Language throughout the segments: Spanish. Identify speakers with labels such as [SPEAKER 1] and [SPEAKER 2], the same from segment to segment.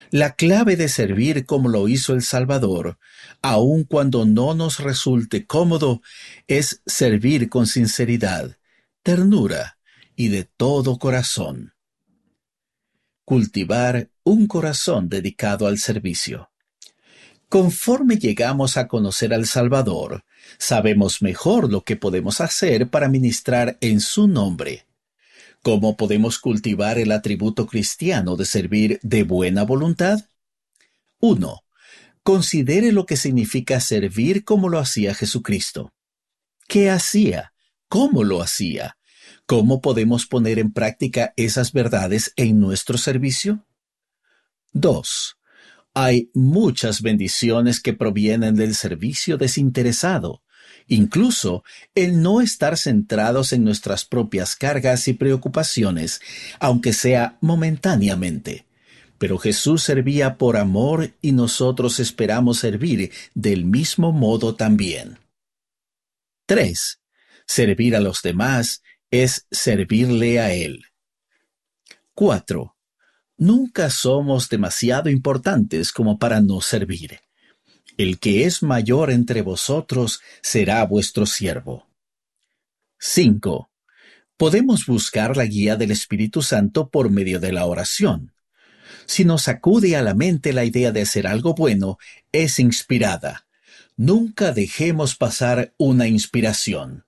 [SPEAKER 1] La clave de servir como lo hizo el Salvador, aun cuando no nos resulte cómodo, es servir con sinceridad, ternura y de todo corazón. Cultivar un corazón dedicado al servicio. Conforme llegamos a conocer al Salvador, sabemos mejor lo que podemos hacer para ministrar en su nombre. ¿Cómo podemos cultivar el atributo cristiano de servir de buena voluntad? 1. Considere lo que significa servir como lo hacía Jesucristo. ¿Qué hacía? ¿Cómo lo hacía? ¿Cómo podemos poner en práctica esas verdades en nuestro servicio? 2. Hay muchas bendiciones que provienen del servicio desinteresado, incluso el no estar centrados en nuestras propias cargas y preocupaciones, aunque sea momentáneamente. Pero Jesús servía por amor y nosotros esperamos servir del mismo modo también. 3. Servir a los demás es servirle a Él. 4. Nunca somos demasiado importantes como para no servir. El que es mayor entre vosotros será vuestro siervo. 5. Podemos buscar la guía del Espíritu Santo por medio de la oración. Si nos acude a la mente la idea de hacer algo bueno, es inspirada. Nunca dejemos pasar una inspiración.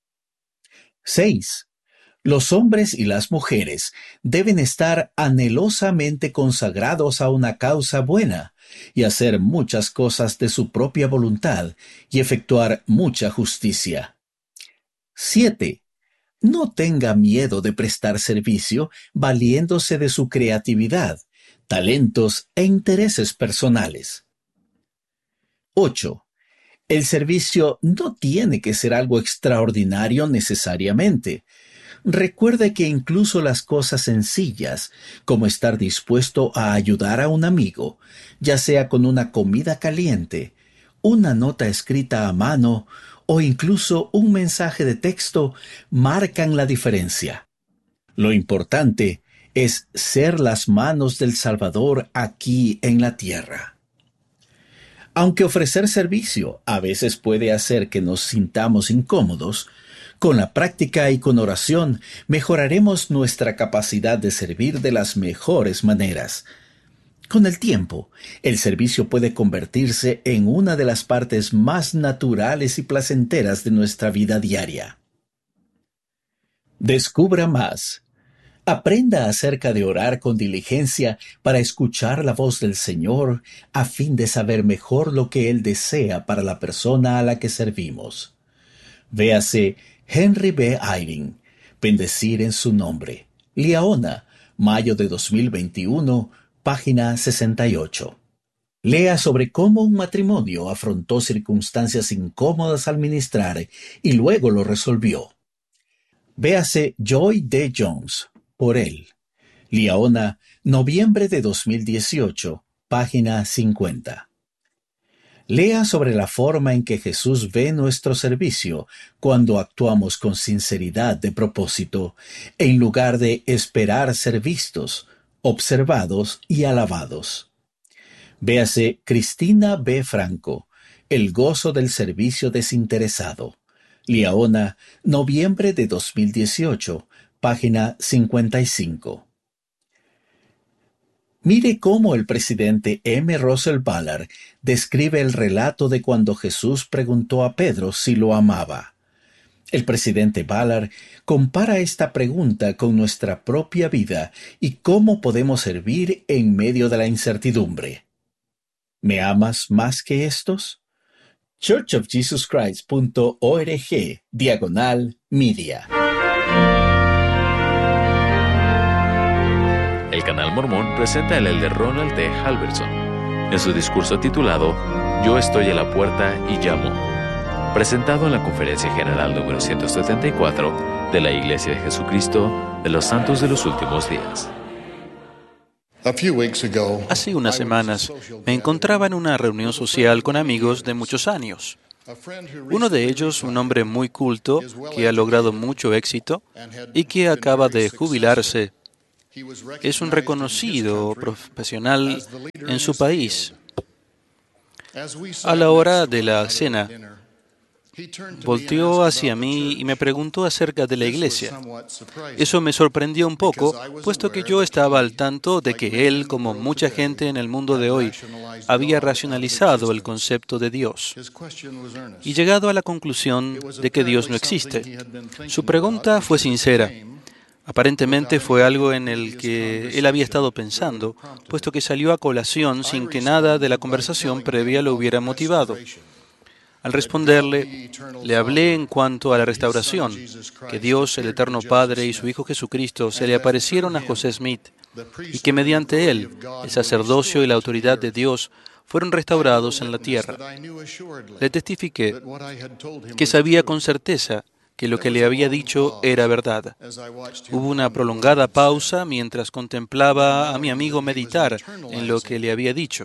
[SPEAKER 1] 6. Los hombres y las mujeres deben estar anhelosamente consagrados a una causa buena y hacer muchas cosas de su propia voluntad y efectuar mucha justicia. 7. No tenga miedo de prestar servicio valiéndose de su creatividad, talentos e intereses personales. 8. El servicio no tiene que ser algo extraordinario necesariamente. Recuerde que incluso las cosas sencillas, como estar dispuesto a ayudar a un amigo, ya sea con una comida caliente, una nota escrita a mano o incluso un mensaje de texto, marcan la diferencia. Lo importante es ser las manos del Salvador aquí en la tierra. Aunque ofrecer servicio a veces puede hacer que nos sintamos incómodos, con la práctica y con oración mejoraremos nuestra capacidad de servir de las mejores maneras. Con el tiempo, el servicio puede convertirse en una de las partes más naturales y placenteras de nuestra vida diaria. Descubra más. Aprenda acerca de orar con diligencia para escuchar la voz del Señor a fin de saber mejor lo que Él desea para la persona a la que servimos. Véase Henry B. Eyring, Bendecir en su nombre. Liaona, mayo de 2021, página 68. Lea sobre cómo un matrimonio afrontó circunstancias incómodas al ministrar y luego lo resolvió. Véase Joy D. Jones, por él. Liaona, noviembre de 2018, página 50. Lea sobre la forma en que Jesús ve nuestro servicio cuando actuamos con sinceridad de propósito, en lugar de esperar ser vistos, observados y alabados. Véase Cristina B. Franco, El gozo del servicio desinteresado. Liaona, noviembre de 2018, página 55. Mire cómo el presidente M. Russell Ballard describe el relato de cuando Jesús preguntó a Pedro si lo amaba. El presidente Ballard compara esta pregunta con nuestra propia vida y cómo podemos servir en medio de la incertidumbre. ¿Me amas más que estos? churchofjesuschrist.org/media.
[SPEAKER 2] El Canal Mormón presenta al elder Ronald D. Halverson en su discurso titulado Yo estoy a la puerta y llamo, presentado en la Conferencia General número 174 de la Iglesia de Jesucristo de los Santos de los Últimos Días.
[SPEAKER 3] Hace unas semanas me encontraba en una reunión social con amigos de muchos años. Uno de ellos, un hombre muy culto, que ha logrado mucho éxito y que acaba de jubilarse, Es un reconocido profesional en su país. A la hora de la cena, volteó hacia mí y me preguntó acerca de la iglesia. Eso me sorprendió un poco, puesto que yo estaba al tanto de que él, como mucha gente en el mundo de hoy, había racionalizado el concepto de Dios y llegado a la conclusión de que Dios no existe. Su pregunta fue sincera. Aparentemente fue algo en el que él había estado pensando, puesto que salió a colación sin que nada de la conversación previa lo hubiera motivado. Al responderle, le hablé en cuanto a la restauración, que Dios, el Eterno Padre y su Hijo Jesucristo se le aparecieron a José Smith, y que mediante él, el sacerdocio y la autoridad de Dios fueron restaurados en la tierra. Le testifiqué que sabía con certeza que lo que le había dicho era verdad. Hubo una prolongada pausa mientras contemplaba a mi amigo meditar en lo que le había dicho.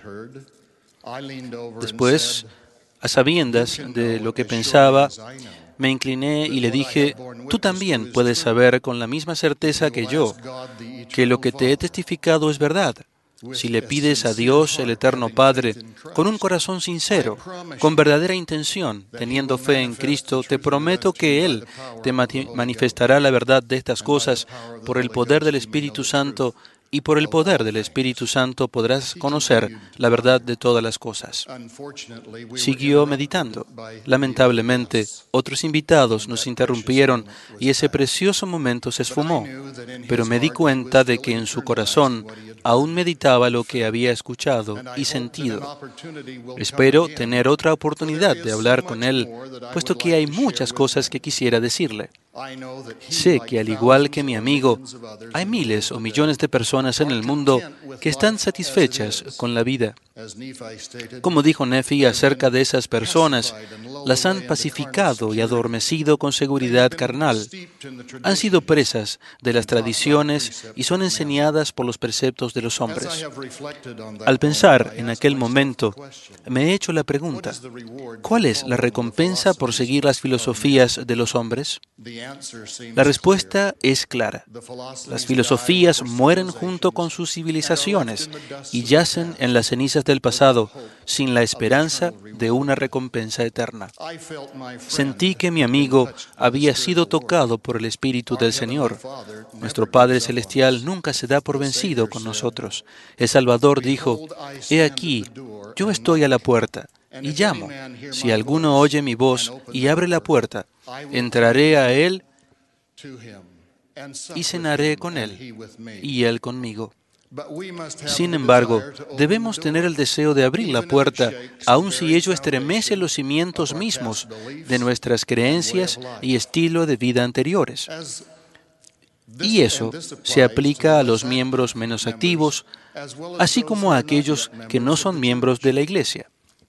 [SPEAKER 3] Después, a sabiendas de lo que pensaba, me incliné y le dije, tú también puedes saber con la misma certeza que yo que lo que te he testificado es verdad. Si le pides a Dios, el Eterno Padre, con un corazón sincero, con verdadera intención, teniendo fe en Cristo, te prometo que Él te manifestará la verdad de estas cosas por el poder del Espíritu Santo, y por el poder del Espíritu Santo podrás conocer la verdad de todas las cosas. Siguió meditando. Lamentablemente, otros invitados nos interrumpieron y ese precioso momento se esfumó, pero me di cuenta de que en su corazón aún meditaba lo que había escuchado y sentido. Espero tener otra oportunidad de hablar con él, puesto que hay muchas cosas que quisiera decirle. Sé que, al igual que mi amigo, hay miles o millones de personas en el mundo que están satisfechas con la vida. Como dijo Nefi acerca de esas personas, las han pacificado y adormecido con seguridad carnal. Han sido presas de las tradiciones y son enseñadas por los preceptos de los hombres. Al pensar en aquel momento, me he hecho la pregunta, ¿cuál es la recompensa por seguir las filosofías de los hombres? La respuesta es clara. Las filosofías mueren junto con sus civilizaciones y yacen en las cenizas del pasado, sin la esperanza de una recompensa eterna. Sentí que mi amigo había sido tocado por el Espíritu del Señor. Nuestro Padre Celestial nunca se da por vencido con nosotros. El Salvador dijo, «He aquí, yo estoy a la puerta y llamo. Si alguno oye mi voz y abre la puerta, entraré a él y cenaré con él, y él conmigo». Sin embargo, debemos tener el deseo de abrir la puerta, aun si ello estremece los cimientos mismos de nuestras creencias y estilo de vida anteriores. Y eso se aplica a los miembros menos activos, así como a aquellos que no son miembros de la Iglesia.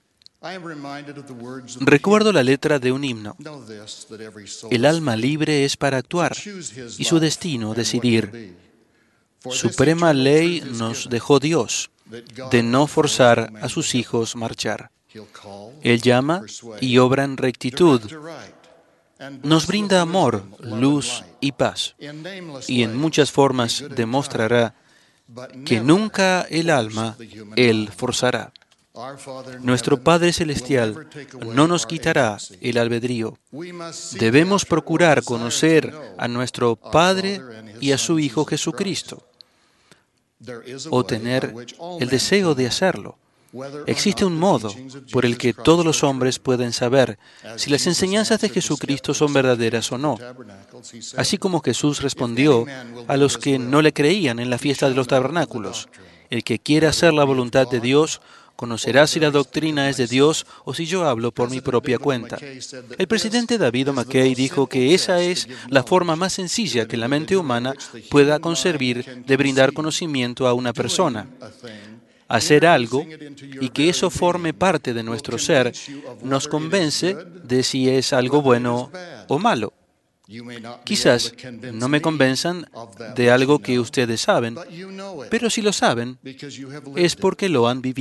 [SPEAKER 3] Recuerdo la letra de un himno. El alma libre es para actuar y su destino decidir. Suprema ley nos dejó Dios, de no forzar a sus hijos marchar. Él llama y obra en rectitud. Nos brinda amor, luz y paz. Y en muchas formas demostrará que nunca el alma Él forzará. Nuestro Padre Celestial no nos quitará el albedrío. Debemos procurar conocer a nuestro Padre y a su Hijo Jesucristo, o tener el deseo de hacerlo. Existe un modo por el que todos los hombres pueden saber si las enseñanzas de Jesucristo son verdaderas o no. Así como Jesús respondió a los que no le creían en la fiesta de los tabernáculos, el que quiera hacer la voluntad de Dios conocerá si la doctrina es de Dios o si yo hablo por mi propia cuenta. El presidente David O. McKay dijo que esa es la forma más sencilla que la mente humana pueda concebir de brindar conocimiento a una persona. Hacer algo y que eso forme parte de nuestro ser nos convence de si es algo bueno o malo. Quizás no me convenzan de algo que ustedes saben, pero si lo saben, es porque lo han vivido.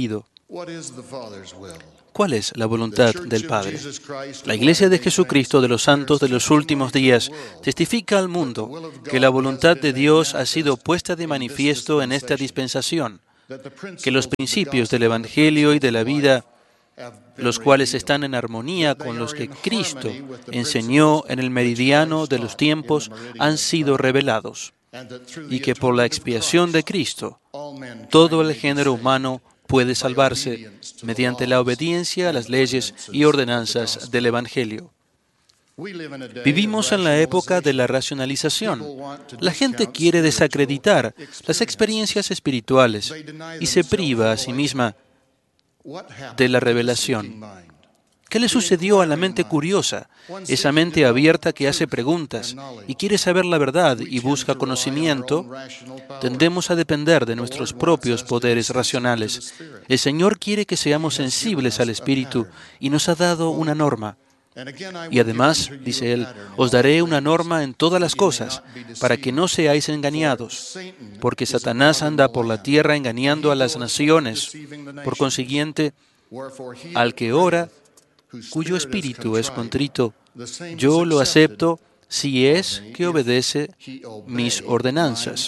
[SPEAKER 3] ¿Cuál es la voluntad del Padre? La Iglesia de Jesucristo de los Santos de los Últimos Días testifica al mundo que la voluntad de Dios ha sido puesta de manifiesto en esta dispensación, que los principios del Evangelio y de la vida, los cuales están en armonía con los que Cristo enseñó en el meridiano de los tiempos, han sido revelados, y que por la expiación de Cristo, todo el género humano puede salvarse mediante la obediencia a las leyes y ordenanzas del Evangelio. Vivimos en la época de la racionalización. La gente quiere desacreditar las experiencias espirituales y se priva a sí misma de la revelación. ¿Qué le sucedió a la mente curiosa, esa mente abierta que hace preguntas y quiere saber la verdad y busca conocimiento? Tendemos a depender de nuestros propios poderes racionales. El Señor quiere que seamos sensibles al Espíritu y nos ha dado una norma. Y además, dice Él, os daré una norma en todas las cosas, para que no seáis engañados, porque Satanás anda por la tierra engañando a las naciones. Por consiguiente, al que ora, cuyo espíritu es contrito, yo lo acepto si es que obedece mis ordenanzas.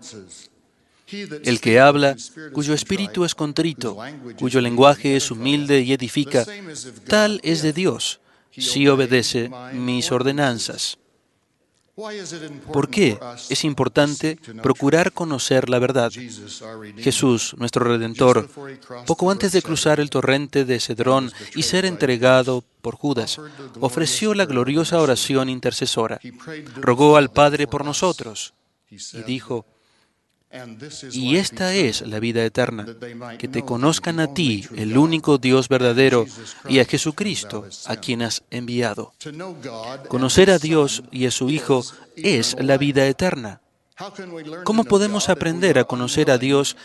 [SPEAKER 3] El que habla, cuyo espíritu es contrito, cuyo lenguaje es humilde y edifica, tal es de Dios, si obedece mis ordenanzas. ¿Por qué es importante procurar conocer la verdad? Jesús, nuestro Redentor, poco antes de cruzar el torrente de Cedrón y ser entregado por Judas, ofreció la gloriosa oración intercesora. Rogó al Padre por nosotros y dijo, y esta es la vida eterna, que te conozcan a ti, el único Dios verdadero, y a Jesucristo, a quien has enviado. Conocer a Dios y a su Hijo es la vida eterna. ¿Cómo podemos aprender a conocer a Dios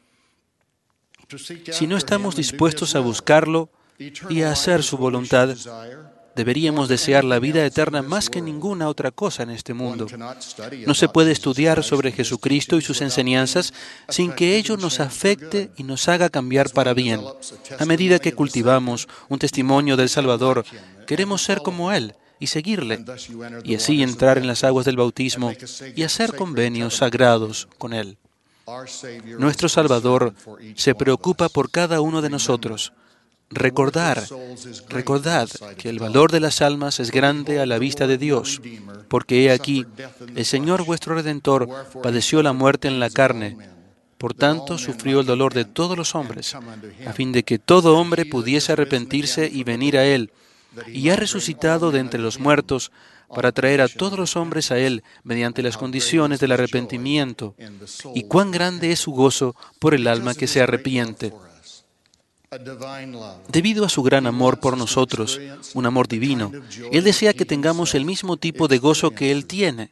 [SPEAKER 3] si no estamos dispuestos a buscarlo y a hacer su voluntad? Deberíamos desear la vida eterna más que ninguna otra cosa en este mundo. No se puede estudiar sobre Jesucristo y sus enseñanzas sin que ello nos afecte y nos haga cambiar para bien. A medida que cultivamos un testimonio del Salvador, queremos ser como Él y seguirle, y así entrar en las aguas del bautismo y hacer convenios sagrados con Él. Nuestro Salvador se preocupa por cada uno de nosotros. Recordad que el valor de las almas es grande a la vista de Dios, porque he aquí, el Señor vuestro Redentor padeció la muerte en la carne, por tanto sufrió el dolor de todos los hombres, a fin de que todo hombre pudiese arrepentirse y venir a Él, y ha resucitado de entre los muertos para traer a todos los hombres a Él mediante las condiciones del arrepentimiento, y cuán grande es su gozo por el alma que se arrepiente. Debido a su gran amor por nosotros, un amor divino, Él desea que tengamos el mismo tipo de gozo que Él tiene.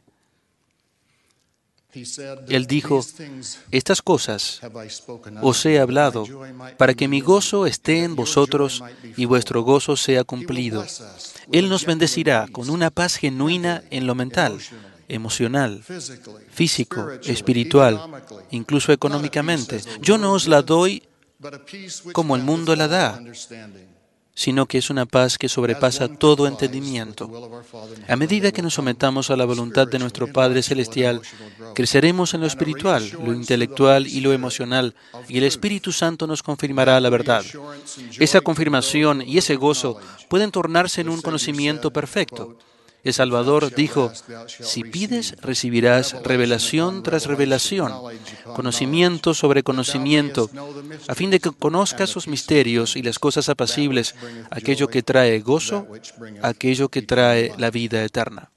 [SPEAKER 3] Él dijo, estas cosas os he hablado para que mi gozo esté en vosotros y vuestro gozo sea cumplido. Él nos bendecirá con una paz genuina en lo mental, emocional, físico, espiritual, incluso económicamente. Yo no os la doy como el mundo la da, sino que es una paz que sobrepasa todo entendimiento. A medida que nos sometamos a la voluntad de nuestro Padre Celestial, creceremos en lo espiritual, lo intelectual y lo emocional, y el Espíritu Santo nos confirmará la verdad. Esa confirmación y ese gozo pueden tornarse en un conocimiento perfecto. El Salvador dijo, si pides, recibirás revelación tras revelación, conocimiento sobre conocimiento, a fin de que conozcas sus misterios y las cosas apacibles, aquello que trae gozo, aquello que trae la vida eterna.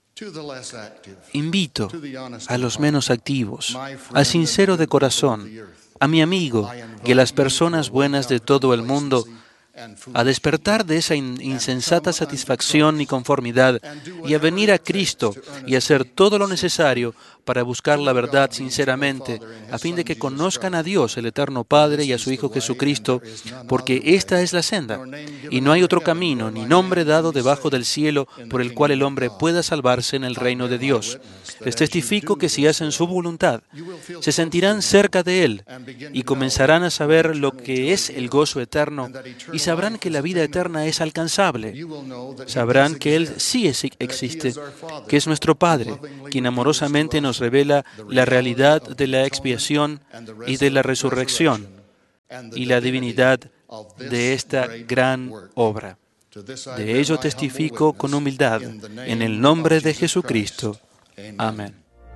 [SPEAKER 3] Invito a los menos activos, al sincero de corazón, a mi amigo y a las personas buenas de todo el mundo a despertar de esa insensata satisfacción y conformidad y a venir a Cristo y hacer todo lo necesario para buscar la verdad sinceramente, a fin de que conozcan a Dios, el Eterno Padre, y a su Hijo Jesucristo, porque esta es la senda, y no hay otro camino ni nombre dado debajo del cielo por el cual el hombre pueda salvarse en el reino de Dios. Les testifico que si hacen su voluntad, se sentirán cerca de Él y comenzarán a saber lo que es el gozo eterno y sabrán que la vida eterna es alcanzable. Sabrán que Él sí existe, que es nuestro Padre, quien amorosamente nos revela la realidad de la expiación y de la resurrección y la divinidad de esta gran obra. De ello testifico con humildad, en el nombre de Jesucristo. Amén.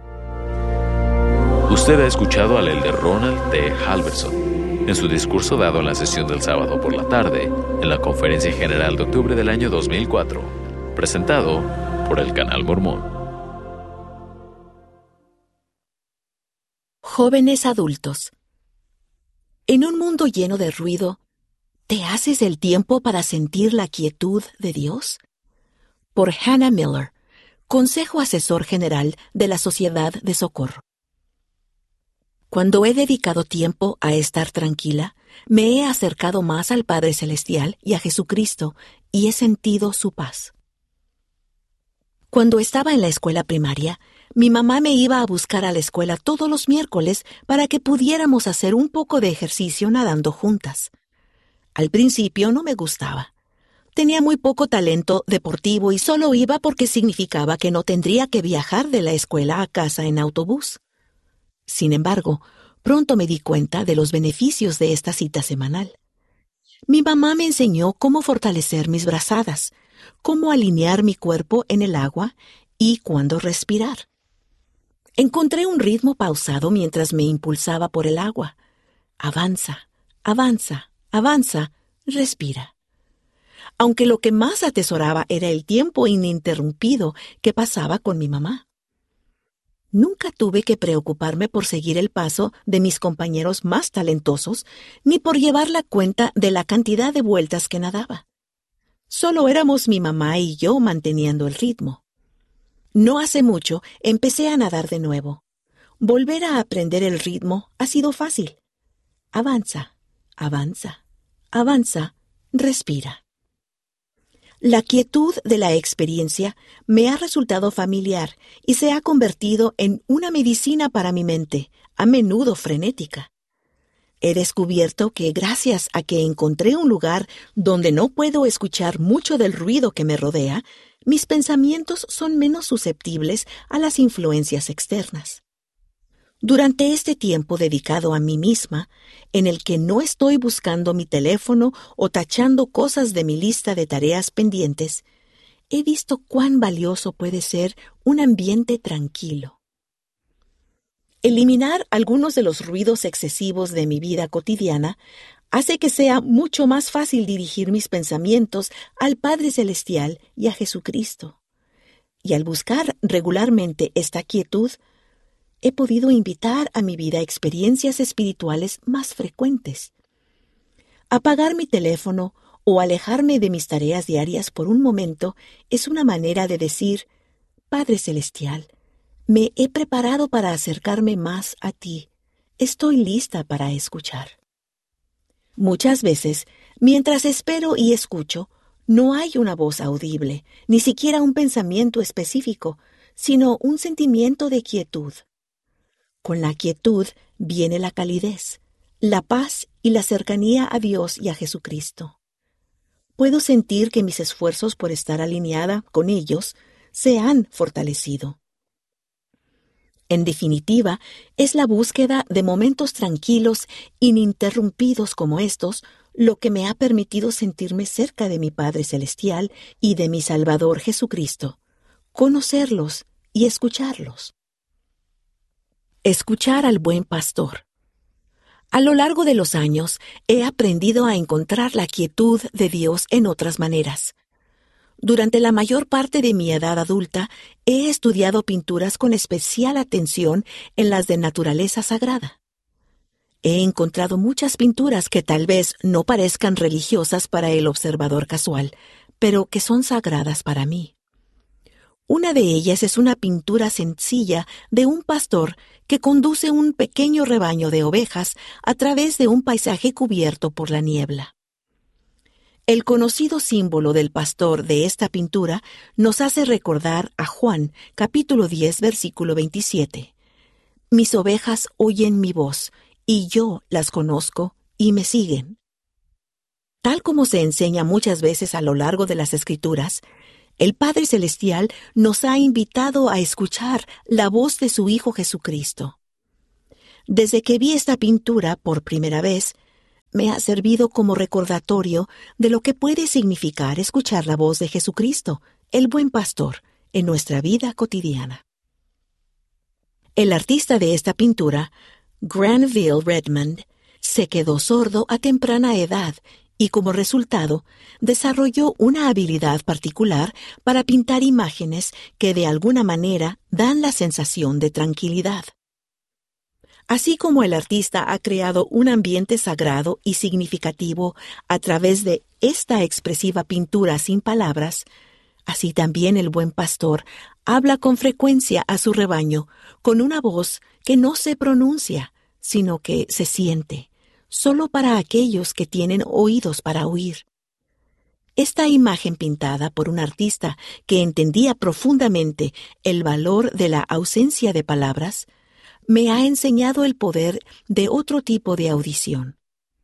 [SPEAKER 2] Usted ha escuchado al elder Ronald T. Halverson en su discurso dado en la sesión del sábado por la tarde en la Conferencia General de octubre del año 2004, presentado por el Canal Mormón.
[SPEAKER 4] Jóvenes adultos. En un mundo lleno de ruido, ¿te haces el tiempo para sentir la quietud de Dios? Por Hannah Miller, Consejo Asesor General de la Sociedad de Socorro. Cuando he dedicado tiempo a estar tranquila, me he acercado más al Padre Celestial y a Jesucristo y he sentido su paz. Cuando estaba en la escuela primaria, mi mamá me iba a buscar a la escuela todos los miércoles para que pudiéramos hacer un poco de ejercicio nadando juntas. Al principio no me gustaba. Tenía muy poco talento deportivo y solo iba porque significaba que no tendría que viajar de la escuela a casa en autobús. Sin embargo, pronto me di cuenta de los beneficios de esta cita semanal. Mi mamá me enseñó cómo fortalecer mis brazadas, cómo alinear mi cuerpo en el agua y cuándo respirar. Encontré un ritmo pausado mientras me impulsaba por el agua. Avanza, avanza, avanza, respira. Aunque lo que más atesoraba era el tiempo ininterrumpido que pasaba con mi mamá. Nunca tuve que preocuparme por seguir el paso de mis compañeros más talentosos, ni por llevar la cuenta de la cantidad de vueltas que nadaba. Solo éramos mi mamá y yo manteniendo el ritmo. No hace mucho empecé a nadar de nuevo. Volver a aprender el ritmo ha sido fácil. Avanza, avanza, avanza, respira. La quietud de la experiencia me ha resultado familiar y se ha convertido en una medicina para mi mente, a menudo frenética. He descubierto que gracias a que encontré un lugar donde no puedo escuchar mucho del ruido que me rodea, mis pensamientos son menos susceptibles a las influencias externas. Durante este tiempo dedicado a mí misma, en el que no estoy buscando mi teléfono o tachando cosas de mi lista de tareas pendientes, he visto cuán valioso puede ser un ambiente tranquilo. Eliminar algunos de los ruidos excesivos de mi vida cotidiana hace que sea mucho más fácil dirigir mis pensamientos al Padre Celestial y a Jesucristo. Y al buscar regularmente esta quietud, he podido invitar a mi vida experiencias espirituales más frecuentes. Apagar mi teléfono o alejarme de mis tareas diarias por un momento es una manera de decir: Padre Celestial, me he preparado para acercarme más a ti. Estoy lista para escuchar. Muchas veces, mientras espero y escucho, no hay una voz audible, ni siquiera un pensamiento específico, sino un sentimiento de quietud. Con la quietud viene la calidez, la paz y la cercanía a Dios y a Jesucristo. Puedo sentir que mis esfuerzos por estar alineada con ellos se han fortalecido. En definitiva, es la búsqueda de momentos tranquilos, ininterrumpidos como estos, lo que me ha permitido sentirme cerca de mi Padre Celestial y de mi Salvador Jesucristo, conocerlos y escucharlos. Escuchar al buen pastor. A lo largo de los años, he aprendido a encontrar la quietud de Dios en otras maneras. Durante la mayor parte de mi edad adulta, he estudiado pinturas con especial atención en las de naturaleza sagrada. He encontrado muchas pinturas que tal vez no parezcan religiosas para el observador casual, pero que son sagradas para mí. Una de ellas es una pintura sencilla de un pastor que conduce un pequeño rebaño de ovejas a través de un paisaje cubierto por la niebla. El conocido símbolo del pastor de esta pintura nos hace recordar a Juan, capítulo 10, versículo 27. Mis ovejas oyen mi voz, y yo las conozco y me siguen. Tal como se enseña muchas veces a lo largo de las Escrituras, el Padre Celestial nos ha invitado a escuchar la voz de su Hijo Jesucristo. Desde que vi esta pintura por primera vez, me ha servido como recordatorio de lo que puede significar escuchar la voz de Jesucristo, el buen pastor, en nuestra vida cotidiana. El artista de esta pintura, Granville Redmond, se quedó sordo a temprana edad y como resultado desarrolló una habilidad particular para pintar imágenes que de alguna manera dan la sensación de tranquilidad. Así como el artista ha creado un ambiente sagrado y significativo a través de esta expresiva pintura sin palabras, así también el buen pastor habla con frecuencia a su rebaño con una voz que no se pronuncia, sino que se siente, solo para aquellos que tienen oídos para oír. Esta imagen pintada por un artista que entendía profundamente el valor de la ausencia de palabras, me ha enseñado el poder de otro tipo de audición.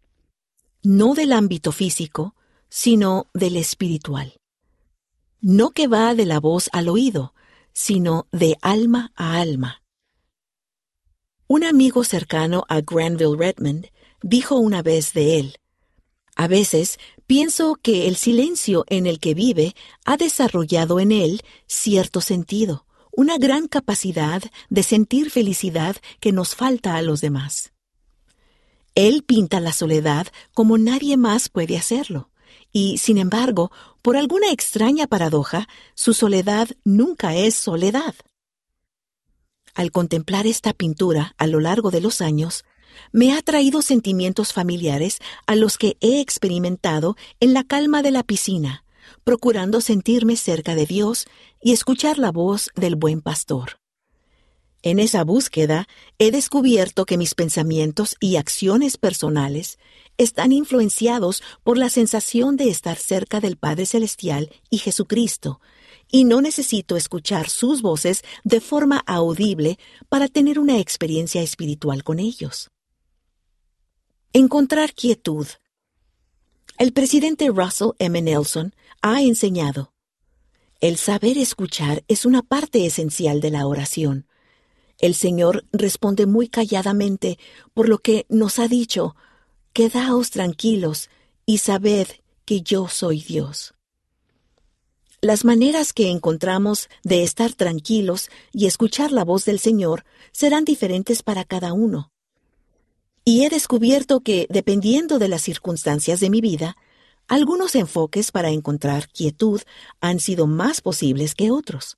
[SPEAKER 4] No del ámbito físico, sino del espiritual. No que va de la voz al oído, sino de alma a alma. Un amigo cercano a Granville Redmond dijo una vez de él: a veces pienso que el silencio en el que vive ha desarrollado en él cierto sentido, una gran capacidad de sentir felicidad que nos falta a los demás. Él pinta la soledad como nadie más puede hacerlo, y, sin embargo, por alguna extraña paradoja, su soledad nunca es soledad. Al contemplar esta pintura a lo largo de los años, me ha traído sentimientos familiares a los que he experimentado en la calma de la piscina, procurando sentirme cerca de Dios y escuchar la voz del buen pastor. En esa búsqueda he descubierto que mis pensamientos y acciones personales están influenciados por la sensación de estar cerca del Padre Celestial y Jesucristo, y no necesito escuchar sus voces de forma audible para tener una experiencia espiritual con ellos. Encontrar quietud. El presidente Russell M. Nelson ha enseñado: el saber escuchar es una parte esencial de la oración. El Señor responde muy calladamente, por lo que nos ha dicho: quedaos tranquilos y sabed que yo soy Dios. Las maneras que encontramos de estar tranquilos y escuchar la voz del Señor serán diferentes para cada uno. Y he descubierto que, dependiendo de las circunstancias de mi vida, algunos enfoques para encontrar quietud han sido más posibles que otros.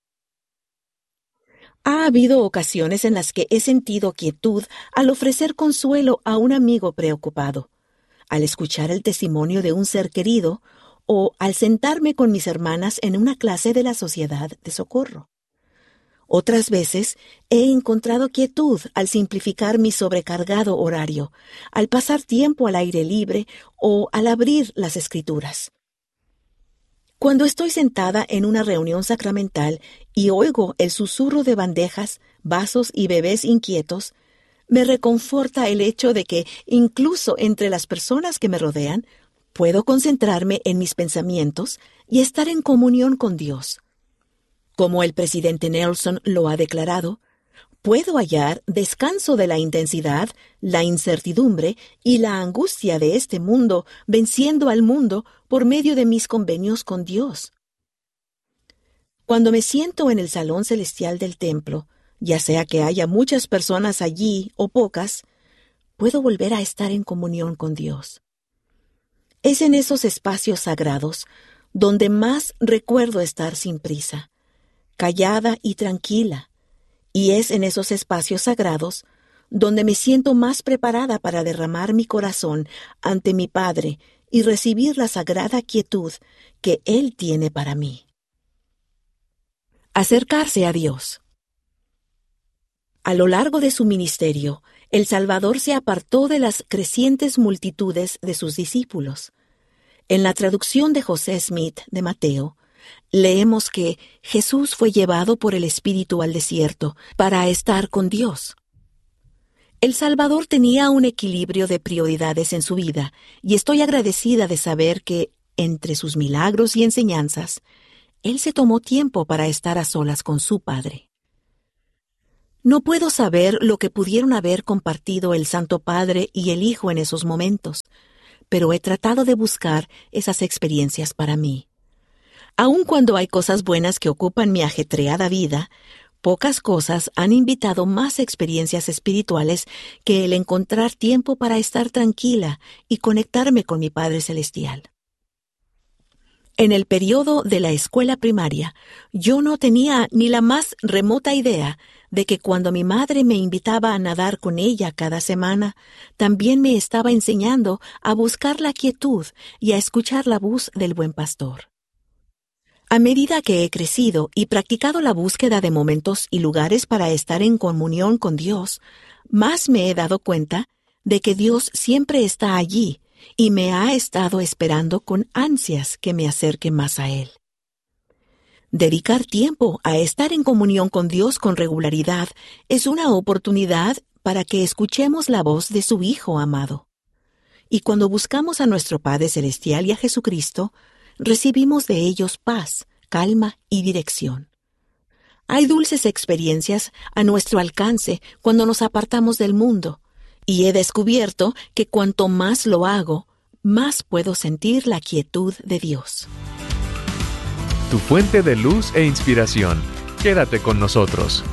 [SPEAKER 4] Ha habido ocasiones en las que he sentido quietud al ofrecer consuelo a un amigo preocupado, al escuchar el testimonio de un ser querido o al sentarme con mis hermanas en una clase de la Sociedad de Socorro. Otras veces he encontrado quietud al simplificar mi sobrecargado horario, al pasar tiempo al aire libre o al abrir las Escrituras. Cuando estoy sentada en una reunión sacramental y oigo el susurro de bandejas, vasos y bebés inquietos, me reconforta el hecho de que, incluso entre las personas que me rodean, puedo concentrarme en mis pensamientos y estar en comunión con Dios. Como el presidente Nelson lo ha declarado, puedo hallar descanso de la intensidad, la incertidumbre y la angustia de este mundo, venciendo al mundo por medio de mis convenios con Dios. Cuando me siento en el salón celestial del templo, ya sea que haya muchas personas allí o pocas, puedo volver a estar en comunión con Dios. Es en esos espacios sagrados donde más recuerdo estar sin prisa, callada y tranquila, y es en esos espacios sagrados donde me siento más preparada para derramar mi corazón ante mi Padre y recibir la sagrada quietud que Él tiene para mí. Acercarse a Dios. A lo largo de su ministerio, el Salvador se apartó de las crecientes multitudes de sus discípulos. En la traducción de José Smith de Mateo, leemos que Jesús fue llevado por el Espíritu al desierto para estar con Dios. El Salvador tenía un equilibrio de prioridades en su vida, y estoy agradecida de saber que, entre sus milagros y enseñanzas, Él se tomó tiempo para estar a solas con su Padre. No puedo saber lo que pudieron haber compartido el Santo Padre y el Hijo en esos momentos, pero he tratado de buscar esas experiencias para mí. Aun cuando hay cosas buenas que ocupan mi ajetreada vida, pocas cosas han invitado más experiencias espirituales que el encontrar tiempo para estar tranquila y conectarme con mi Padre Celestial. En el periodo de la escuela primaria, yo no tenía ni la más remota idea de que cuando mi madre me invitaba a nadar con ella cada semana, también me estaba enseñando a buscar la quietud y a escuchar la voz del buen pastor. A medida que he crecido y practicado la búsqueda de momentos y lugares para estar en comunión con Dios, más me he dado cuenta de que Dios siempre está allí y me ha estado esperando con ansias que me acerque más a Él. Dedicar tiempo a estar en comunión con Dios con regularidad es una oportunidad para que escuchemos la voz de su Hijo amado. Y cuando buscamos a nuestro Padre Celestial y a Jesucristo, recibimos de ellos paz, calma y dirección. Hay dulces experiencias a nuestro alcance cuando nos apartamos del mundo, y he descubierto que cuanto más lo hago, más puedo sentir la quietud de Dios.
[SPEAKER 5] Tu fuente de luz e inspiración. Quédate con nosotros.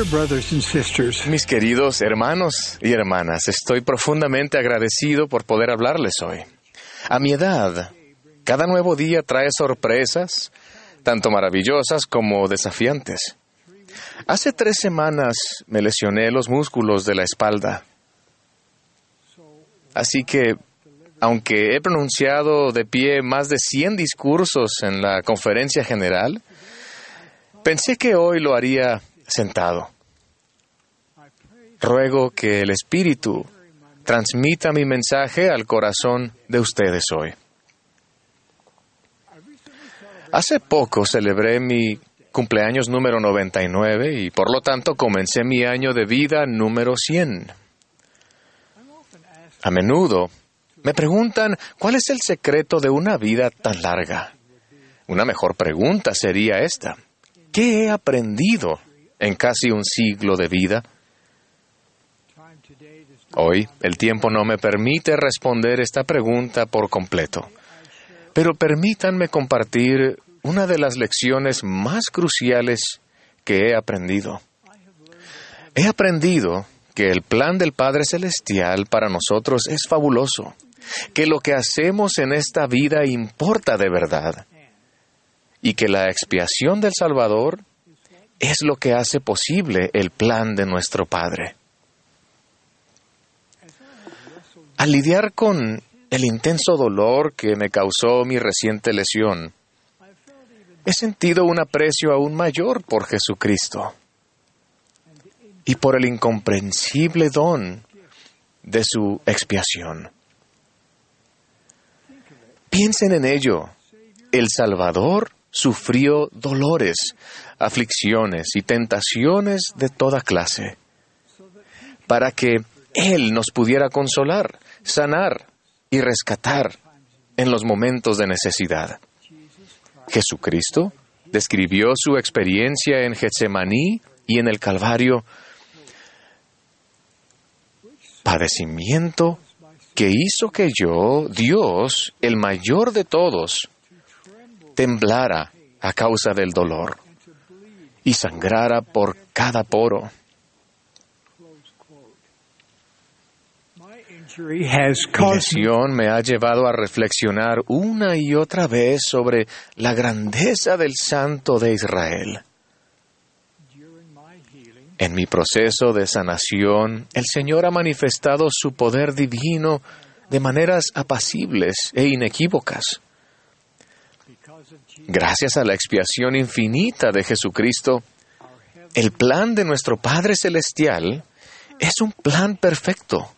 [SPEAKER 6] Mis queridos hermanos y hermanas, estoy profundamente agradecido por poder hablarles hoy. A mi edad, cada nuevo día trae sorpresas, tanto maravillosas como desafiantes. Hace 3 semanas me lesioné los músculos de la espalda. Así que, aunque he pronunciado de pie más de 100 discursos en la conferencia general, pensé que hoy lo haría sentado. Ruego que el Espíritu transmita mi mensaje al corazón de ustedes hoy. Hace poco celebré mi cumpleaños número 99 y por lo tanto comencé mi año de vida número 100. A menudo me preguntan cuál es el secreto de una vida tan larga. Una mejor pregunta sería esta: ¿qué he aprendido en casi un siglo de vida? Hoy el tiempo no me permite responder esta pregunta por completo, pero permítanme compartir una de las lecciones más cruciales que he aprendido. He aprendido que el plan del Padre Celestial para nosotros es fabuloso, que lo que hacemos en esta vida importa de verdad, y que la expiación del Salvador es lo que hace posible el plan de nuestro Padre. Al lidiar con el intenso dolor que me causó mi reciente lesión, he sentido un aprecio aún mayor por Jesucristo y por el incomprensible don de su expiación. Piensen en ello. El Salvador sufrió dolores, aflicciones y tentaciones de toda clase, para que Él nos pudiera consolar, sanar y rescatar en los momentos de necesidad. Jesucristo describió su experiencia en Getsemaní y en el Calvario, padecimiento que hizo que yo, Dios, el mayor de todos, temblara a causa del dolor y sangrara por cada poro. Mi lesión me ha llevado a reflexionar una y otra vez sobre la grandeza del Santo de Israel. En mi proceso de sanación, el Señor ha manifestado su poder divino de maneras apacibles e inequívocas. Gracias a la expiación infinita de Jesucristo, el plan de nuestro Padre Celestial es un plan perfecto.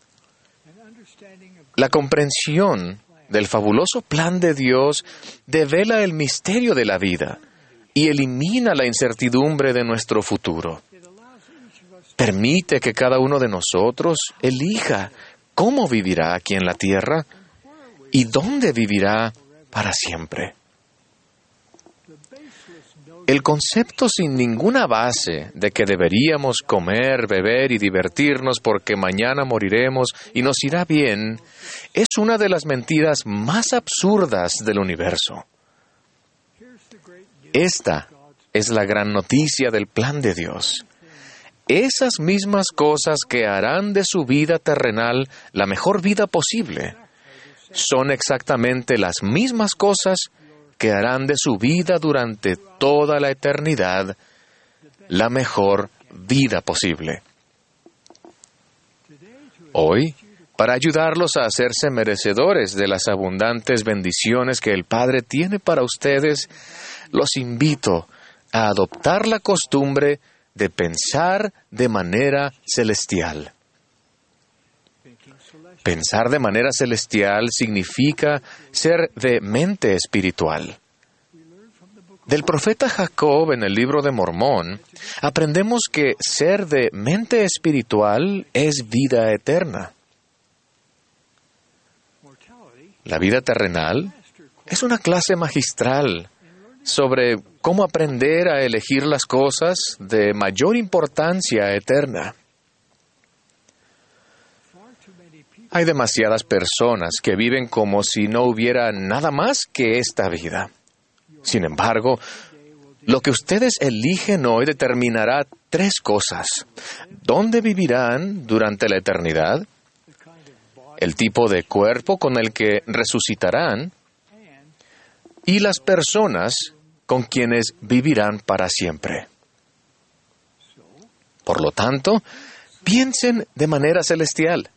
[SPEAKER 6] La comprensión del fabuloso plan de Dios devela el misterio de la vida y elimina la incertidumbre de nuestro futuro. Permite que cada uno de nosotros elija cómo vivirá aquí en la tierra y dónde vivirá para siempre. El concepto sin ninguna base de que deberíamos comer, beber y divertirnos porque mañana moriremos y nos irá bien es una de las mentiras más absurdas del universo. Esta es la gran noticia del plan de Dios. Esas mismas cosas que harán de su vida terrenal la mejor vida posible son exactamente las mismas cosas que harán de su vida durante toda la eternidad la mejor vida posible. Hoy, para ayudarlos a hacerse merecedores de las abundantes bendiciones que el Padre tiene para ustedes, los invito a adoptar la costumbre de pensar de manera celestial. Pensar de manera celestial significa ser de mente espiritual. Del profeta Jacob en el libro de Mormón, aprendemos que ser de mente espiritual es vida eterna. La vida terrenal es una clase magistral sobre cómo aprender a elegir las cosas de mayor importancia eterna. Hay demasiadas personas que viven como si no hubiera nada más que esta vida. Sin embargo, lo que ustedes eligen hoy determinará 3 cosas: dónde vivirán durante la eternidad, el tipo de cuerpo con el que resucitarán y las personas con quienes vivirán para siempre. Por lo tanto, piensen de manera celestial.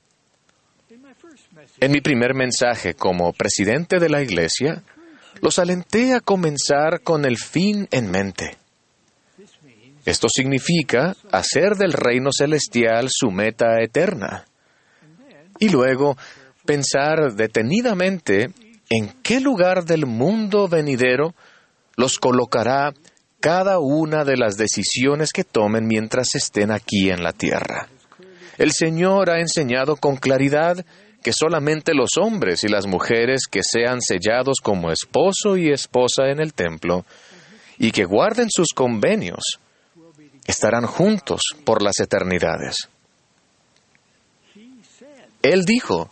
[SPEAKER 6] En mi primer mensaje como presidente de la Iglesia, los alenté a comenzar con el fin en mente. Esto significa hacer del reino celestial su meta eterna. Y luego, pensar detenidamente en qué lugar del mundo venidero los colocará cada una de las decisiones que tomen mientras estén aquí en la tierra. El Señor ha enseñado con claridad que solamente los hombres y las mujeres que sean sellados como esposo y esposa en el templo y que guarden sus convenios estarán juntos por las eternidades. Él dijo: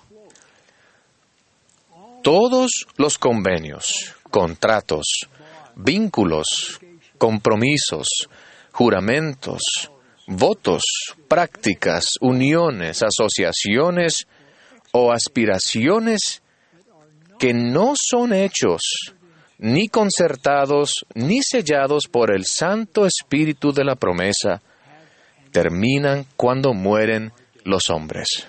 [SPEAKER 6] todos los convenios, contratos, vínculos, compromisos, juramentos, votos, prácticas, uniones, asociaciones o aspiraciones que no son hechos, ni concertados, ni sellados por el Santo Espíritu de la promesa, terminan cuando mueren los hombres.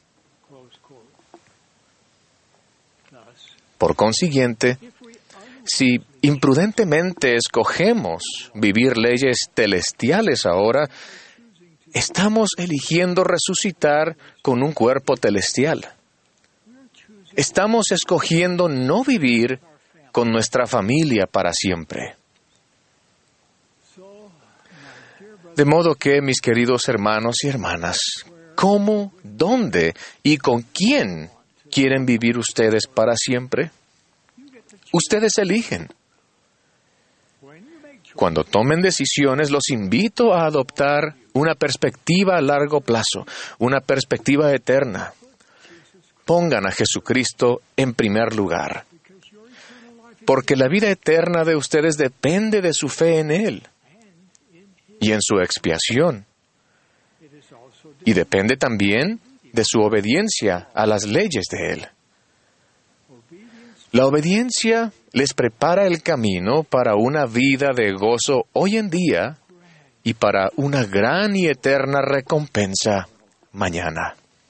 [SPEAKER 6] Por consiguiente, si imprudentemente escogemos vivir leyes celestiales ahora, estamos eligiendo resucitar con un cuerpo celestial. Estamos escogiendo no vivir con nuestra familia para siempre. De modo que, mis queridos hermanos y hermanas, ¿cómo, dónde y con quién quieren vivir ustedes para siempre? Ustedes eligen. Cuando tomen decisiones, los invito a adoptar una perspectiva a largo plazo, una perspectiva eterna. Pongan a Jesucristo en primer lugar, porque la vida eterna de ustedes depende de su fe en Él y en su expiación, y depende también de su obediencia a las leyes de Él. La obediencia les prepara el camino para una vida de gozo hoy en día y para una gran y eterna recompensa mañana.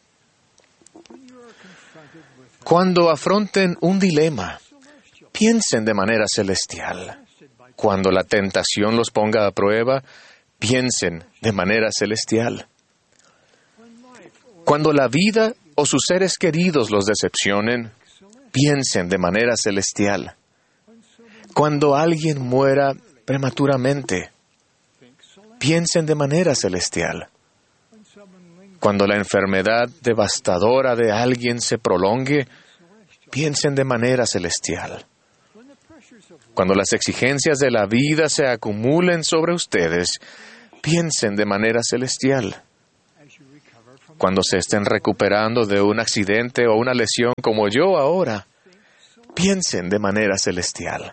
[SPEAKER 6] Cuando afronten un dilema, piensen de manera celestial. Cuando la tentación los ponga a prueba, piensen de manera celestial. Cuando la vida o sus seres queridos los decepcionen, piensen de manera celestial. Cuando alguien muera prematuramente, piensen de manera celestial. Cuando la enfermedad devastadora de alguien se prolongue, piensen de manera celestial. Cuando las exigencias de la vida se acumulen sobre ustedes, piensen de manera celestial. Cuando se estén recuperando de un accidente o una lesión como yo ahora, piensen de manera celestial.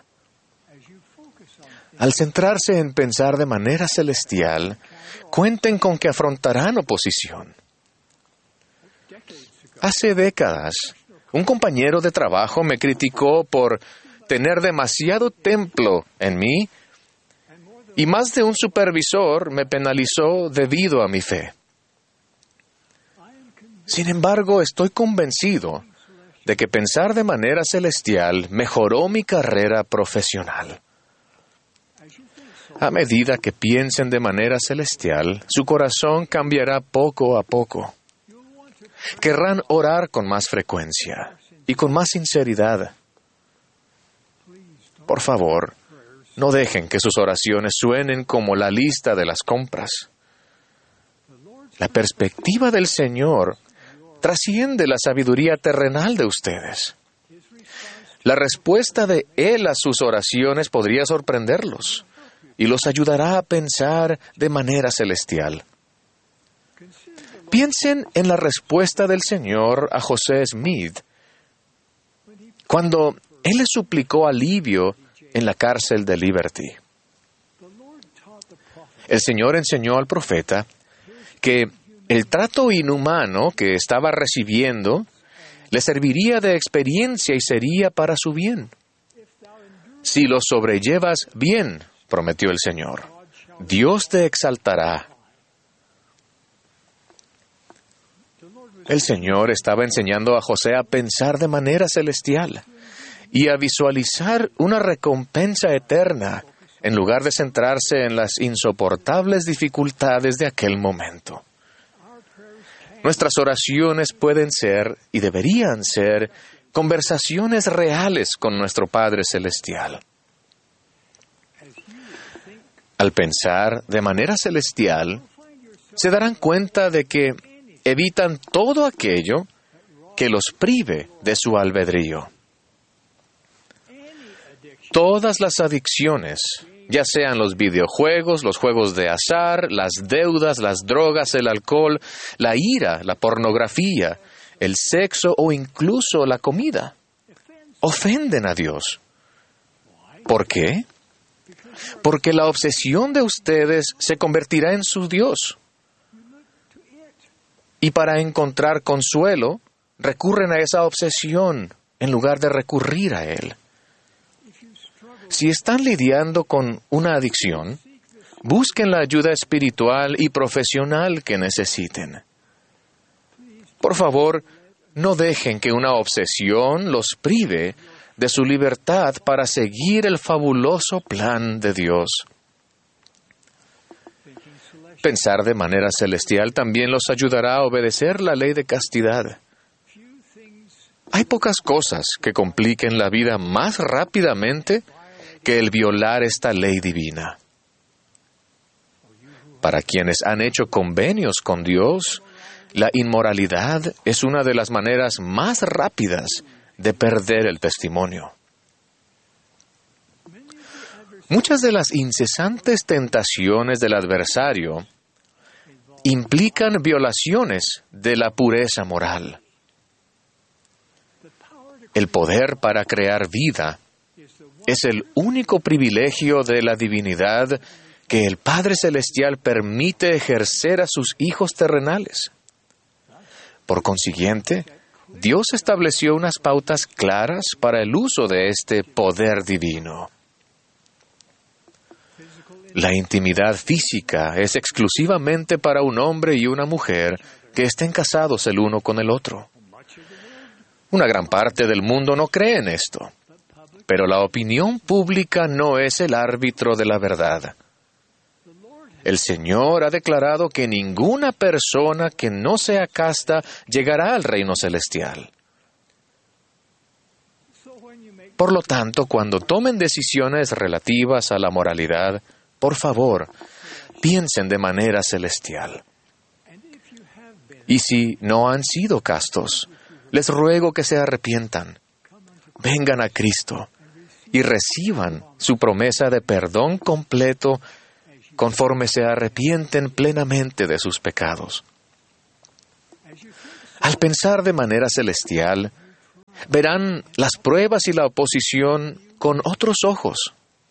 [SPEAKER 6] Al centrarse en pensar de manera celestial, cuenten con que afrontarán oposición. Hace décadas, un compañero de trabajo me criticó por tener demasiado templo en mí, y más de un supervisor me penalizó debido a mi fe. Sin embargo, estoy convencido de que pensar de manera celestial mejoró mi carrera profesional. A medida que piensen de manera celestial, su corazón cambiará poco a poco. Querrán orar con más frecuencia y con más sinceridad. Por favor, no dejen que sus oraciones suenen como la lista de las compras. La perspectiva del Señor trasciende la sabiduría terrenal de ustedes. La respuesta de Él a sus oraciones podría sorprenderlos y los ayudará a pensar de manera celestial. Piensen en la respuesta del Señor a José Smith cuando Él le suplicó alivio en la cárcel de Liberty. El Señor enseñó al profeta que el trato inhumano que estaba recibiendo le serviría de experiencia y sería para su bien. Si lo sobrellevas bien, prometió el Señor, Dios te exaltará. El Señor estaba enseñando a José a pensar de manera celestial y a visualizar una recompensa eterna en lugar de centrarse en las insoportables dificultades de aquel momento. Nuestras oraciones pueden ser, y deberían ser, conversaciones reales con nuestro Padre Celestial. Al pensar de manera celestial, se darán cuenta de que evitan todo aquello que los prive de su albedrío. Todas las adicciones, ya sean los videojuegos, los juegos de azar, las deudas, las drogas, el alcohol, la ira, la pornografía, el sexo o incluso la comida, ofenden a Dios. ¿Por qué? Porque la obsesión de ustedes se convertirá en su Dios. Y para encontrar consuelo, recurren a esa obsesión en lugar de recurrir a Él. Si están lidiando con una adicción, busquen la ayuda espiritual y profesional que necesiten. Por favor, no dejen que una obsesión los prive de su libertad para seguir el fabuloso plan de Dios. Pensar de manera celestial también los ayudará a obedecer la ley de castidad. Hay pocas cosas que compliquen la vida más rápidamente que el violar esta ley divina. Para quienes han hecho convenios con Dios, la inmoralidad es una de las maneras más rápidas de perder el testimonio. Muchas de las incesantes tentaciones del adversario implican violaciones de la pureza moral. El poder para crear vida es el único privilegio de la divinidad que el Padre Celestial permite ejercer a sus hijos terrenales. Por consiguiente, Dios estableció unas pautas claras para el uso de este poder divino. La intimidad física es exclusivamente para un hombre y una mujer que estén casados el uno con el otro. Una gran parte del mundo no cree en esto, pero la opinión pública no es el árbitro de la verdad. El Señor ha declarado que ninguna persona que no sea casta llegará al reino celestial. Por lo tanto, cuando tomen decisiones relativas a la moralidad, por favor, piensen de manera celestial. Y si no han sido castos, les ruego que se arrepientan, vengan a Cristo y reciban su promesa de perdón completo conforme se arrepienten plenamente de sus pecados. Al pensar de manera celestial, verán las pruebas y la oposición con otros ojos.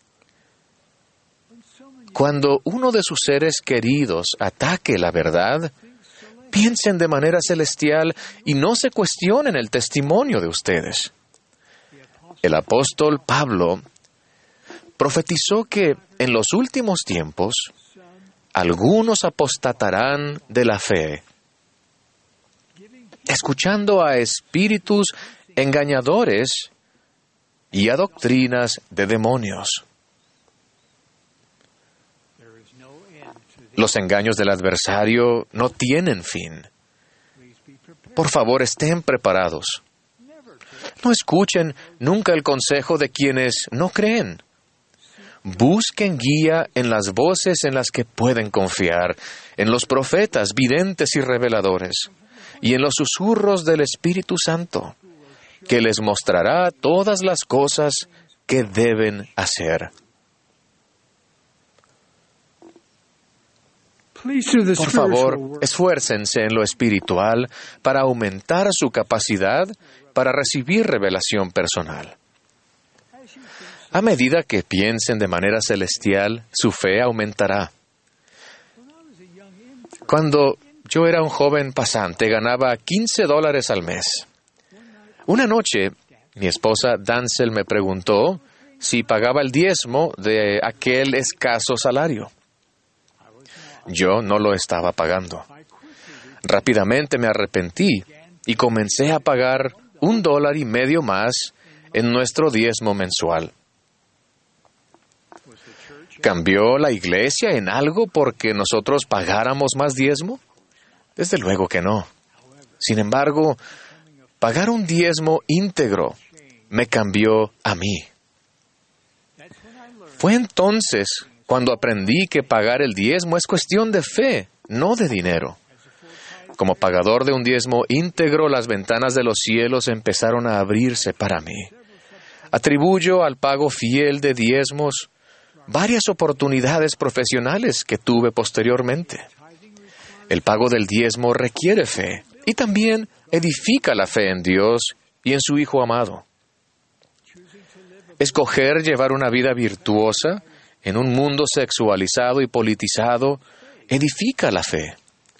[SPEAKER 6] Cuando uno de sus seres queridos ataque la verdad, piensen de manera celestial y no se cuestionen el testimonio de ustedes. El apóstol Pablo profetizó que en los últimos tiempos algunos apostatarán de la fe, escuchando a espíritus engañadores y a doctrinas de demonios. Los engaños del adversario no tienen fin. Por favor, estén preparados. No escuchen nunca el consejo de quienes no creen. Busquen guía en las voces en las que pueden confiar, en los profetas, videntes y reveladores, y en los susurros del Espíritu Santo, que les mostrará todas las cosas que deben hacer. Por favor, esfuércense en lo espiritual para aumentar su capacidad para recibir revelación personal. A medida que piensen de manera celestial, su fe aumentará. Cuando yo era un joven pasante, ganaba $15 al mes. Una noche, mi esposa Dancel me preguntó si pagaba el diezmo de aquel escaso salario. Yo no lo estaba pagando. Rápidamente me arrepentí y comencé a pagar $1.50 más en nuestro diezmo mensual. ¿Cambió la iglesia en algo porque nosotros pagáramos más diezmo? Desde luego que no. Sin embargo, pagar un diezmo íntegro me cambió a mí. Fue entonces cuando aprendí que pagar el diezmo es cuestión de fe, no de dinero. Como pagador de un diezmo íntegro, las ventanas de los cielos empezaron a abrirse para mí. Atribuyo al pago fiel de diezmos varias oportunidades profesionales que tuve posteriormente. El pago del diezmo requiere fe y también edifica la fe en Dios y en su Hijo amado. Escoger llevar una vida virtuosa en un mundo sexualizado y politizado edifica la fe.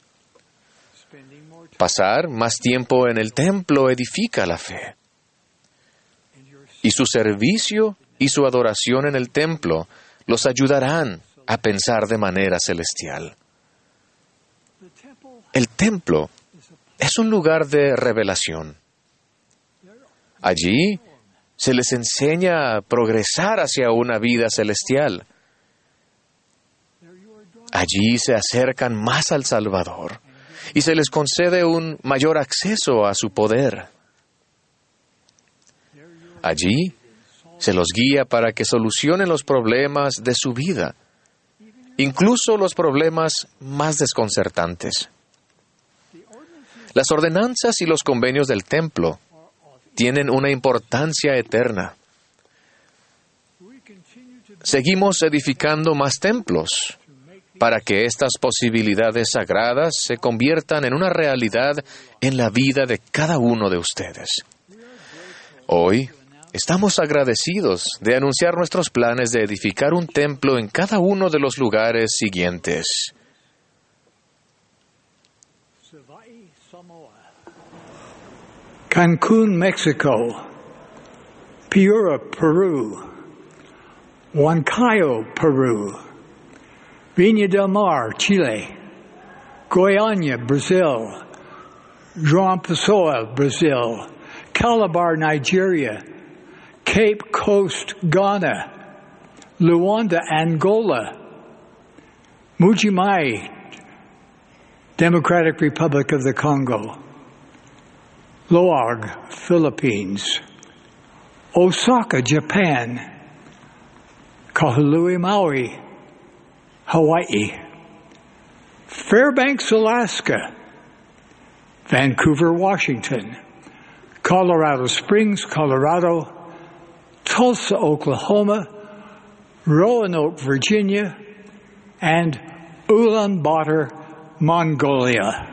[SPEAKER 6] Pasar más tiempo en el templo edifica la fe. Y su servicio y su adoración en el templo los ayudarán a pensar de manera celestial. El templo es un lugar de revelación. Allí se les enseña a progresar hacia una vida celestial. Allí se acercan más al Salvador y se les concede un mayor acceso a su poder. Allí se los guía para que solucionen los problemas de su vida, incluso los problemas más desconcertantes. Las ordenanzas y los convenios del templo tienen una importancia eterna. Seguimos edificando más templos para que estas posibilidades sagradas se conviertan en una realidad en la vida de cada uno de ustedes. Hoy estamos agradecidos de anunciar nuestros planes de edificar un templo en cada uno de los lugares siguientes:
[SPEAKER 7] Cancún, México; Piura, Perú; Huancayo, Perú; Viña del Mar, Chile. Goiânia, Brazil. João Pessoa, Brazil. Calabar, Nigeria. Cape Coast, Ghana. Luanda, Angola. Mujimai, Democratic Republic of the Congo. Loag, Philippines. Osaka, Japan. Kahului, Maui, Hawaii. Fairbanks, Alaska. Vancouver, Washington. Colorado Springs, Colorado. Tulsa, Oklahoma. Roanoke, Virginia. And Ulaanbaatar, Mongolia.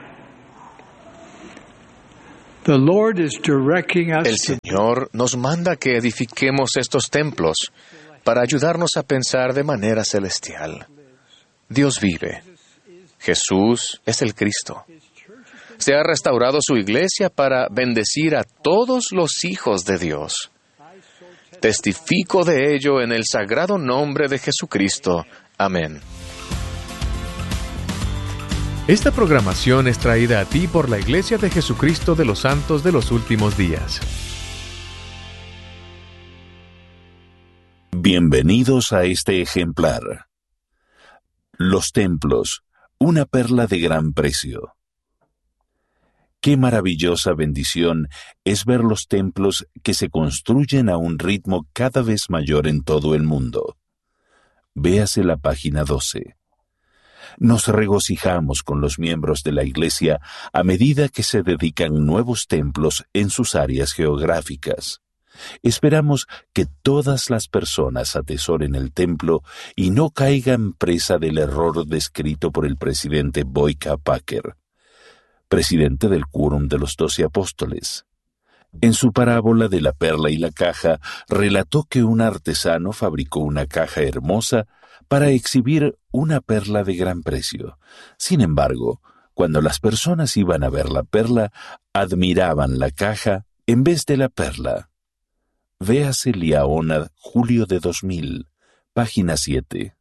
[SPEAKER 7] The Lord is directing us.
[SPEAKER 6] El Señor nos manda que edifiquemos estos templos para ayudarnos a pensar de manera celestial. Dios vive. Jesús es el Cristo. Se ha restaurado su iglesia para bendecir a todos los hijos de Dios. Testifico de ello en el sagrado nombre de Jesucristo. Amén.
[SPEAKER 5] Esta programación es traída a ti por la Iglesia de Jesucristo de los Santos de los Últimos Días.
[SPEAKER 8] Bienvenidos a este ejemplar. Los templos, una perla de gran precio. Qué maravillosa bendición es ver los templos que se construyen a un ritmo cada vez mayor en todo el mundo. Véase la página 12. Nos regocijamos con los miembros de la Iglesia a medida que se dedican nuevos templos en sus áreas geográficas. Esperamos que todas las personas atesoren el templo y no caigan presa del error descrito por el presidente Boyka Packer, presidente del Quórum de los 12 Apóstoles. En su parábola de la perla y la caja, relató que un artesano fabricó una caja hermosa para exhibir una perla de gran precio. Sin embargo, cuando las personas iban a ver la perla, admiraban la caja en vez de la perla. Véase Liaona, julio de 2000, página 7.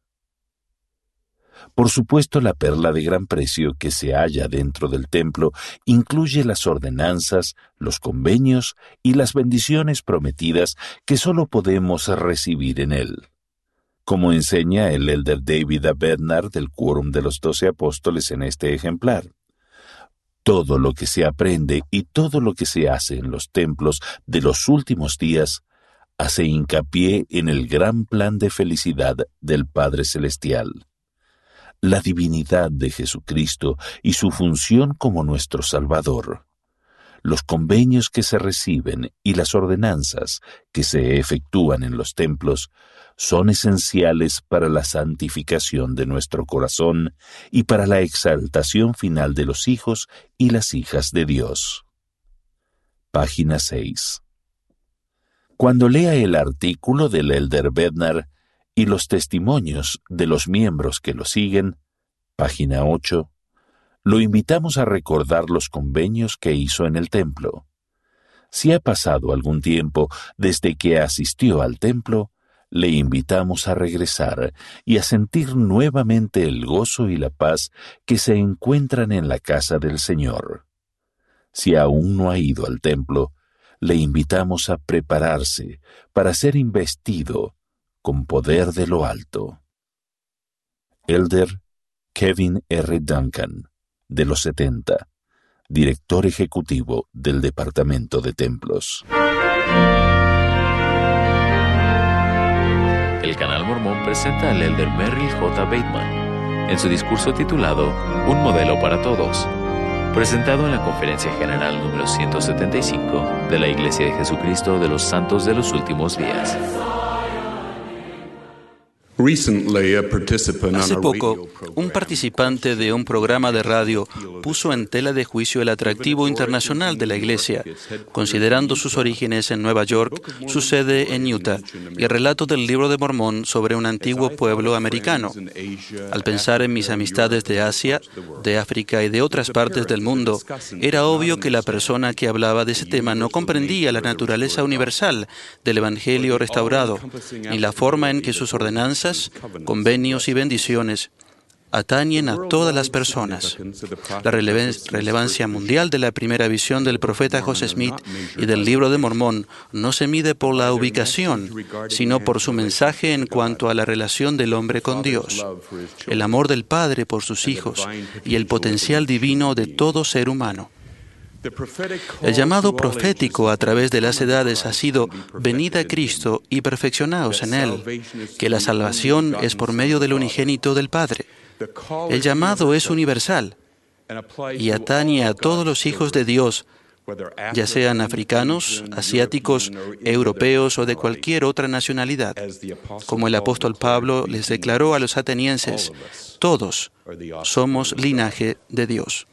[SPEAKER 8] Por supuesto, la perla de gran precio que se halla dentro del templo incluye las ordenanzas, los convenios y las bendiciones prometidas que solo podemos recibir en él. Como enseña el elder David A. Bednar del Quórum de los 12 Apóstoles en este ejemplar. Todo lo que se aprende y todo lo que se hace en los templos de los últimos días hace hincapié en el gran plan de felicidad del Padre Celestial. La divinidad de Jesucristo y su función como nuestro Salvador. Los convenios que se reciben y las ordenanzas que se efectúan en los templos son esenciales para la santificación de nuestro corazón y para la exaltación final de los hijos y las hijas de Dios. Página 6. Cuando lea el artículo del elder Bednar y los testimonios de los miembros que lo siguen, página 8, lo invitamos a recordar los convenios que hizo en el templo. Si ha pasado algún tiempo desde que asistió al templo, le invitamos a regresar y a sentir nuevamente el gozo y la paz que se encuentran en la casa del Señor. Si aún no ha ido al templo, le invitamos a prepararse para ser investido con poder de lo alto. Elder Kevin R. Duncan, de los 70, director ejecutivo del Departamento de Templos.
[SPEAKER 2] El Canal Mormón presenta al elder Merrill J. Bateman en su discurso titulado Un modelo para todos, presentado en la Conferencia General número 175 de la Iglesia de Jesucristo de los Santos de los Últimos Días.
[SPEAKER 3] Hace poco, un participante de un programa de radio puso en tela de juicio el atractivo internacional de la Iglesia, considerando sus orígenes en Nueva York, su sede en Utah y el relato del Libro de Mormón sobre un antiguo pueblo americano. Al pensar en mis amistades de Asia, de África y de otras partes del mundo, era obvio que la persona que hablaba de ese tema no comprendía la naturaleza universal del Evangelio restaurado, ni la forma en que sus ordenanzas, convenios y bendiciones atañen a todas las personas. La relevancia mundial de la primera visión del profeta José Smith y del Libro de Mormón no se mide por la ubicación, sino por su mensaje en cuanto a la relación del hombre con Dios, el amor del Padre por sus hijos y el potencial divino de todo ser humano. El llamado profético a través de las edades ha sido: venid a Cristo y perfeccionaos en Él, que la salvación es por medio del unigénito del Padre. El llamado es universal y atañe a todos los hijos de Dios, ya sean africanos, asiáticos, europeos o de cualquier otra nacionalidad. Como el apóstol Pablo les declaró a los atenienses, todos somos linaje de Dios.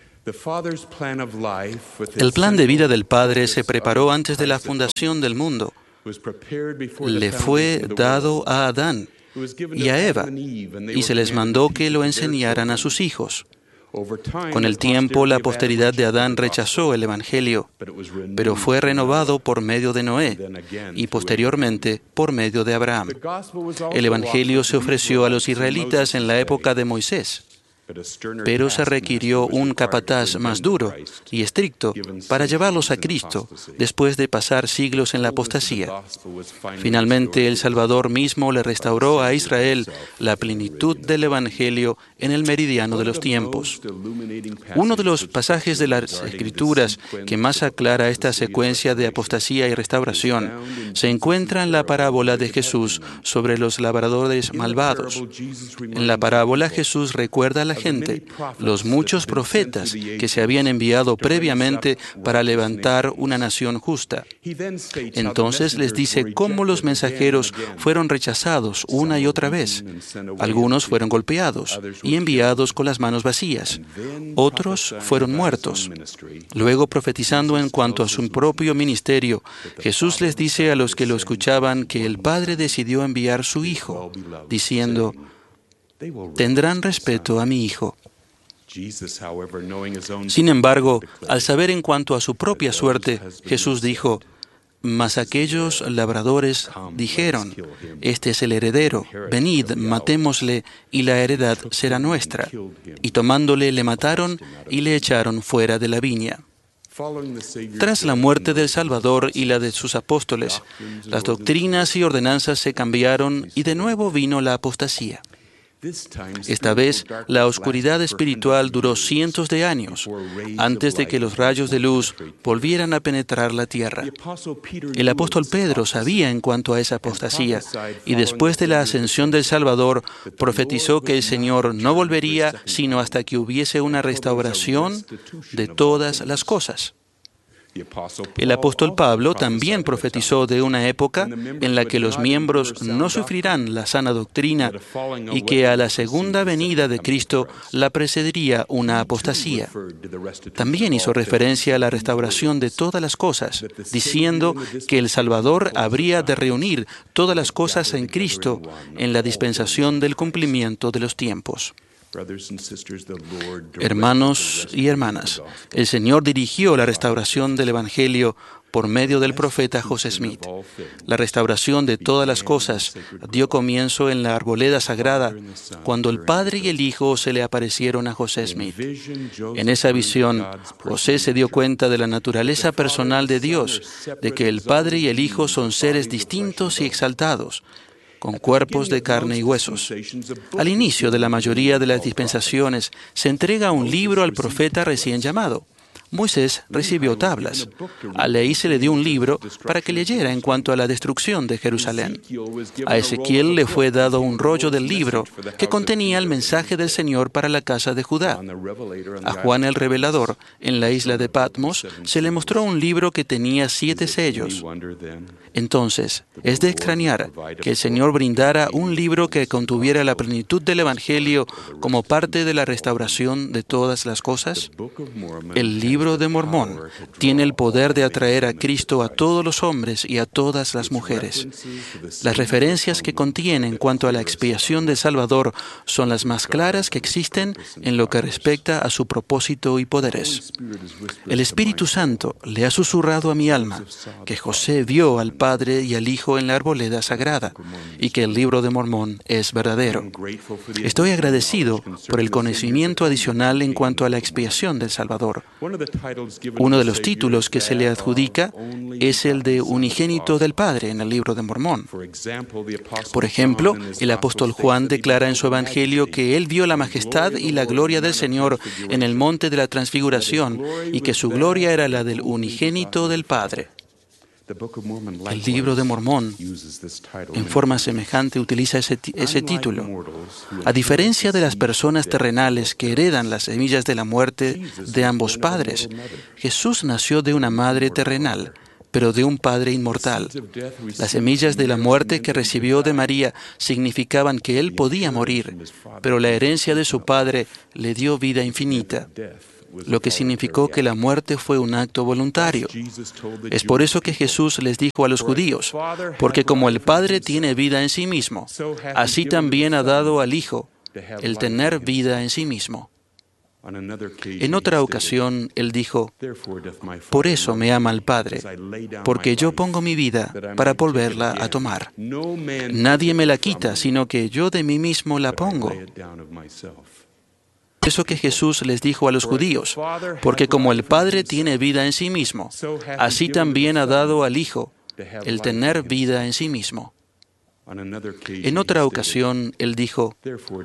[SPEAKER 3] El plan de vida del Padre se preparó antes de la fundación del mundo. Le fue dado a Adán y a Eva, y se les mandó que lo enseñaran a sus hijos. Con el tiempo, la posteridad de Adán rechazó el Evangelio, pero fue renovado por medio de Noé y posteriormente por medio de Abraham. El Evangelio se ofreció a los israelitas en la época de Moisés, pero se requirió un capataz más duro y estricto para llevarlos a Cristo después de pasar siglos en la apostasía. Finalmente, el Salvador mismo le restauró a Israel la plenitud del Evangelio en el meridiano de los tiempos. Uno de los pasajes de las Escrituras que más aclara esta secuencia de apostasía y restauración se encuentra en la parábola de Jesús sobre los labradores malvados. En la parábola, Jesús recuerda a la gente los muchos profetas que se habían enviado previamente para levantar una nación justa. Entonces les dice cómo los mensajeros fueron rechazados una y otra vez. Algunos fueron golpeados y enviados con las manos vacías. Otros fueron muertos. Luego, profetizando en cuanto a su propio ministerio, Jesús les dice a los que lo escuchaban que el Padre decidió enviar su Hijo, diciendo: tendrán respeto a mi Hijo. Sin embargo, al saber en cuanto a su propia suerte, Jesús dijo: mas aquellos labradores dijeron: este es el heredero, venid, matémosle, y la heredad será nuestra. Y tomándole, le mataron y le echaron fuera de la viña. Tras la muerte del Salvador y la de sus apóstoles, las doctrinas y ordenanzas se cambiaron y de nuevo vino la apostasía. Esta vez, la oscuridad espiritual duró cientos de años antes de que los rayos de luz volvieran a penetrar la tierra. El apóstol Pedro sabía en cuanto a esa apostasía y después de la ascensión del Salvador profetizó que el Señor no volvería sino hasta que hubiese una restauración de todas las cosas. El apóstol Pablo también profetizó de una época en la que los miembros no sufrirán la sana doctrina y que a la segunda venida de Cristo la precedería una apostasía. También hizo referencia a la restauración de todas las cosas, diciendo que el Salvador habría de reunir todas las cosas en Cristo en la dispensación del cumplimiento de los tiempos. Hermanos y hermanas, el Señor dirigió la restauración del Evangelio por medio del profeta José Smith. La restauración de todas las cosas dio comienzo en la arboleda sagrada, cuando el Padre y el Hijo se le aparecieron a José Smith. En esa visión, José se dio cuenta de la naturaleza personal de Dios, de que el Padre y el Hijo son seres distintos y exaltados, con cuerpos de carne y huesos. Al inicio de la mayoría de las dispensaciones, se entrega un libro al profeta recién llamado. Moisés recibió tablas. A Leí se le dio un libro para que leyera en cuanto a la destrucción de Jerusalén. A Ezequiel le fue dado un rollo del libro que contenía el mensaje del Señor para la casa de Judá. A Juan el Revelador, en la isla de Patmos, se le mostró un libro que tenía 7 sellos. Entonces, es de extrañar que el Señor brindara un libro que contuviera la plenitud del Evangelio como parte de la restauración de todas las cosas. El libro libro de Mormón tiene el poder de atraer a Cristo a todos los hombres y a todas las mujeres. Las referencias que contiene en cuanto a la expiación del Salvador son las más claras que existen en lo que respecta a su propósito y poderes. El Espíritu Santo le ha susurrado a mi alma que José vio al Padre y al Hijo en la arboleda sagrada y que el libro de Mormón es verdadero. Estoy agradecido por el conocimiento adicional en cuanto a la expiación del Salvador. Uno de los títulos que se le adjudica es el de unigénito del Padre en el libro de Mormón. Por ejemplo, el apóstol Juan declara en su Evangelio que él vio la majestad y la gloria del Señor en el monte de la transfiguración y que su gloria era la del unigénito del Padre. El libro de Mormón, en forma semejante, utiliza ese título. A diferencia de las personas terrenales que heredan las semillas de la muerte de ambos padres, Jesús nació de una madre terrenal, pero de un Padre inmortal. Las semillas de la muerte que recibió de María significaban que él podía morir, pero la herencia de su Padre le dio vida infinita, lo que significó que la muerte fue un acto voluntario. Es por eso que Jesús les dijo a los judíos, porque como el Padre tiene vida en sí mismo, así también ha dado al Hijo el tener vida en sí mismo. En otra ocasión, él dijo, por eso me ama el Padre, porque yo pongo mi vida para volverla a tomar. Nadie me la quita, sino que yo de mí mismo la pongo. Eso que Jesús les dijo a los judíos, porque como el Padre tiene vida en sí mismo, así también ha dado al Hijo el tener vida en sí mismo. En otra ocasión, él dijo,